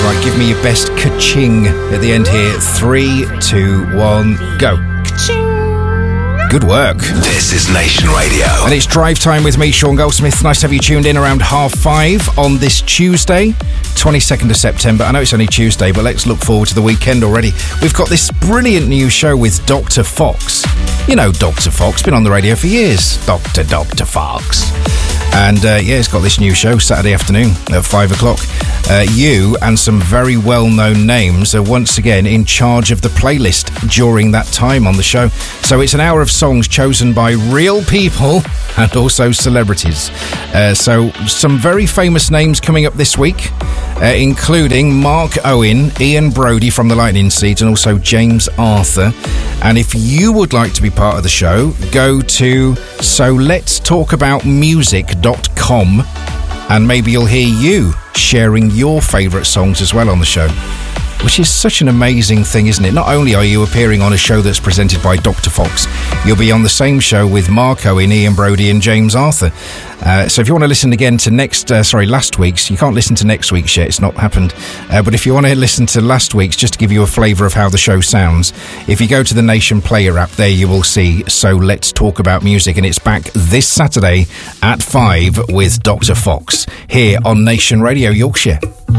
Right, give me your best ka-ching at the end here. 3, 2, 1, go. Ka-ching. Good work. This is Nation Radio. And it's drive time with me, Sean Goldsmith. Nice to have you tuned in around 5:30 on this Tuesday, 22nd of September. I know it's only Tuesday, but let's look forward to the weekend already. We've got this brilliant new show with Dr. Fox. You know Dr. Fox, been on the radio for years. Dr. Fox. And he's got this new show Saturday afternoon at 5 o'clock. You and some very well-known names are once again in charge of the playlist during that time on the show. So it's an hour of songs chosen by real people and also celebrities. So some very famous names coming up this week, including Mark Owen, Ian Broudie from the Lightning Seeds, and also James Arthur. And if you would like to be part of the show, go to soletstalkaboutmusic.com and maybe you'll hear you sharing your favourite songs as well on the show, which is such an amazing thing, isn't it? Not only are you appearing on a show that's presented by Dr. Fox, you'll be on the same show with Mark Owen, Ian Broudie and James Arthur. So if you want to listen again to last week's, you can't listen to next week's yet, it's not happened. But if you want to listen to last week's, just to give you a flavour of how the show sounds, if you go to the Nation Player app, there you will see So Let's Talk About Music, and it's back this Saturday at 5 with Dr. Fox here on Nation Radio Yorkshire.